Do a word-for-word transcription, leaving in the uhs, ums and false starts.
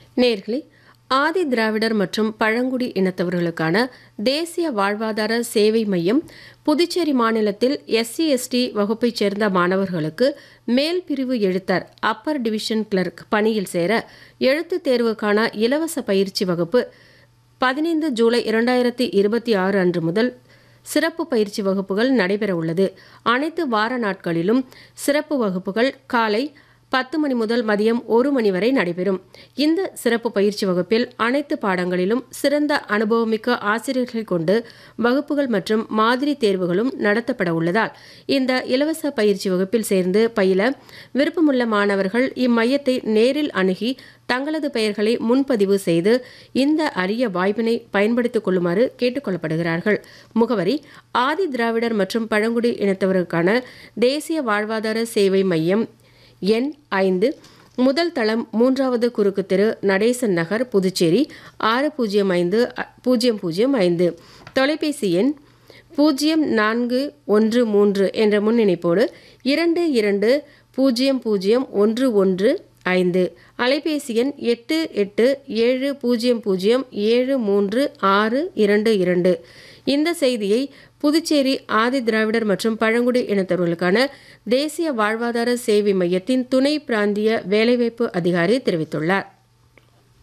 நேர்களே, ஆதி திராவிடர் மற்றும் பழங்குடி இனத்தவர்களுக்கான தேசிய வாழ்வாதார சேவை மையம் புதுச்சேரி மாநிலத்தில் எஸ்சி எஸ்டி வகுப்பைச் சேர்ந்த மாணவர்களுக்கு மேல் பிரிவு எழுத்தர் அப்பர் டிவிஷன் கிளர்க் பணியில் சேர எழுத்துத் தேர்வுக்கான இலவச பயிற்சி வகுப்பு பதினைந்து ஜூலை இரண்டாயிரத்தி இருபத்தி ஆறு அன்று முதல் சிறப்பு பயிற்சி வகுப்புகள் நடைபெறவுள்ளது. அனைத்து வார நாட்களிலும் சிறப்பு வகுப்புகள் காலை பத்து மணி முதல் மதியம் ஒரு மணி வரை நடைபெறும். இந்த சிறப்பு பயிற்சி வகுப்பில் அனைத்து பாடங்களிலும் சிறந்த அனுபவமிக்க ஆசிரியர்கள் கொண்டு வகுப்புகள் மற்றும் மாதிரி தேர்வுகளும் நடத்தப்பட உள்ளதால் இந்த இலவச பயிற்சி வகுப்பில் சேர்ந்து பயில விருப்பமுள்ள மாணவர்கள் இம்மையத்தை நேரில் அணுகி தங்களது பெயர்களை முன்பதிவு செய்து இந்த அரிய வாய்ப்பினை பயன்படுத்திக் கொள்ளுமாறு கேட்டுக்கொள்ளப்படுகிறார்கள். முகவரி: ஆதி திராவிடர் மற்றும் பழங்குடி இனத்தவருக்கான தேசிய வாழ்வாதார சேவை மையம், எண் ஐந்து, முதல் தளம், மூன்றாவது குறுக்கு தெரு, நடேசன் நகர், புதுச்சேரி ஆறு பூஜ்ஜியம் ஐந்து பூஜ்ஜியம் பூஜ்ஜியம் ஐந்து. தொலைபேசி எண் பூஜ்ஜியம் நான்கு ஒன்று மூன்று என்ற முன்னிணைப்போடு இரண்டு இரண்டு பூஜ்ஜியம் பூஜ்ஜியம் ஒன்று ஒன்று ஐந்து. அலைபேசி எண் எட்டு எட்டு ஏழு பூஜ்ஜியம் பூஜ்ஜியம் ஏழு மூன்று ஆறு இரண்டு இரண்டு. இந்த செய்தியை புதுச்சேரி ஆதி திராவிடர் மற்றும் பழங்குடி இனத்தவர்களுக்கான தேசிய வாழ்வாதார சேவை மையத்தின் துணை பிராந்திய வேலைவாய்ப்பு அதிகாரி தெரிவித்துள்ளார்.